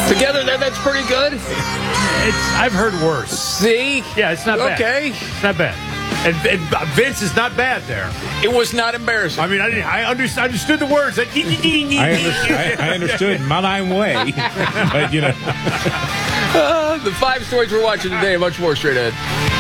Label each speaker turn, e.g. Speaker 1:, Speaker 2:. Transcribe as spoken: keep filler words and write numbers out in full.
Speaker 1: Together, that, that's pretty good.
Speaker 2: It's I've heard worse.
Speaker 1: See?
Speaker 2: Yeah, it's not bad.
Speaker 1: Okay.
Speaker 2: It's not bad. And, and Vince is not bad there.
Speaker 1: It was not embarrassing.
Speaker 2: I mean, I, I understood, understood the words. Like,
Speaker 3: I, understood, I, I understood Malang way, but you know.
Speaker 1: Uh, the five stories we're watching today, much more straight ahead.